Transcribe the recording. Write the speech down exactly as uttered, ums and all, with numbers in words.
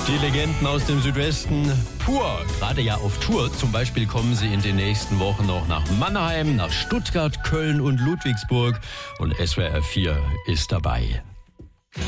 Die Legenden aus dem Südwesten pur, gerade ja auf Tour. Zum Beispiel kommen sie in den nächsten Wochen noch nach Mannheim, nach Stuttgart, Köln und Ludwigsburg. Und S W R vier ist dabei.